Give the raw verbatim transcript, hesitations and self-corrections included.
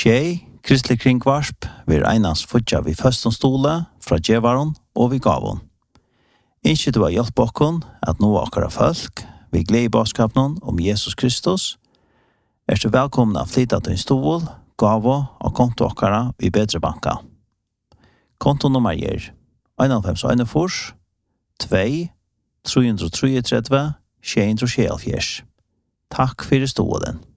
Tjej, kristelig kringvarsp, vil einans futja vi førstens stole fra djevaron og vi gavon. Innskje du har hjelp okkon at nå akkara folk, vi gled i baskapen om Jesus Kristus, er så velkommen av flytta til en stol, gavo og konto akkara i bedre banka. Kontonummer er en fem en fors, to, tre tre tre, sju tre sju. Takk for stolen.